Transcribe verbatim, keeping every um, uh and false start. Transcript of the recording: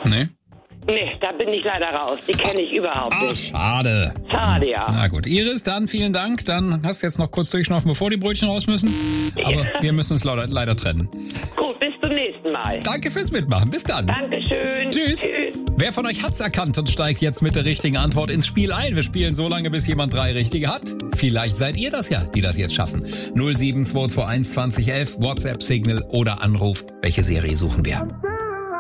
Nee? Nee, da bin ich leider raus. Die kenne ich überhaupt Ach, nicht. schade. Schade, ja. Na gut, Iris, dann vielen Dank. Dann hast du jetzt noch kurz durchschnaufen, bevor die Brötchen raus müssen. Aber wir müssen uns leider, leider trennen. Gut, bis zum nächsten Mal. Danke fürs Mitmachen. Bis dann. Dankeschön. Tschüss. Tschüss. Wer von euch hat's erkannt und steigt jetzt mit der richtigen Antwort ins Spiel ein? Wir spielen so lange, bis jemand drei richtige hat. Vielleicht seid ihr das ja, die das jetzt schaffen. null sieben zwei zwei eins zwanzig elf, WhatsApp, Signal oder Anruf. Welche Serie suchen wir?